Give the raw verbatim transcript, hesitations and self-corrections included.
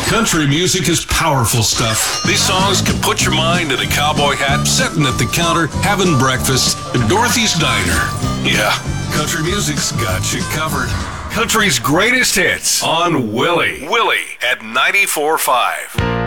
Country music is powerful stuff. These songs can put your mind in a cowboy hat, sitting at the counter, having breakfast at Dorothy's Diner. Yeah, country music's got you covered. Country's greatest hits on Willie. Willie at ninety-four point five.